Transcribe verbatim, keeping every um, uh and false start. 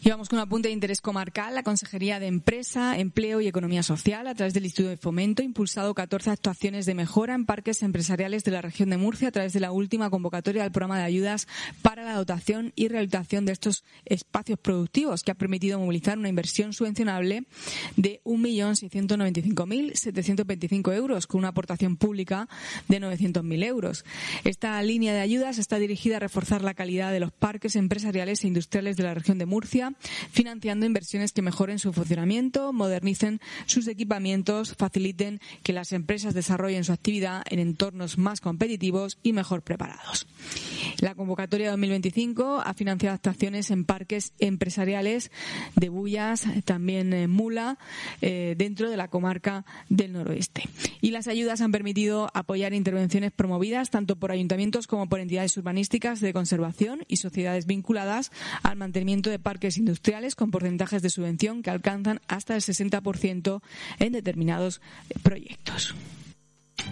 Y vamos con un apunte de interés comarcal. La Consejería de Empresa, Empleo y Economía Social, a través del Instituto de Fomento, ha impulsado catorce actuaciones de mejora en parques empresariales de la región de Murcia a través de la última convocatoria del programa de ayudas para la dotación y rehabilitación de estos espacios productivos, que ha permitido movilizar una inversión subvencionable de un millón seiscientos noventa y cinco mil setecientos veinticinco euros, con una aportación pública de novecientos mil euros. Esta línea de ayudas está dirigida a reforzar la calidad de los parques empresariales e industriales de la región de Murcia, financiando inversiones que mejoren su funcionamiento, modernicen sus equipamientos, faciliten que las empresas desarrollen su actividad en entornos más competitivos y mejor preparados. La convocatoria dos mil veinticinco ha financiado actuaciones en parques empresariales de Bullas, también en Mula, eh, dentro de la comarca del Noroeste. Y las ayudas han permitido apoyar intervenciones promovidas tanto por ayuntamientos como por entidades urbanísticas de conservación y sociedades vinculadas al mantenimiento de parques industriales con porcentajes de subvención que alcanzan hasta el sesenta por ciento en determinados proyectos.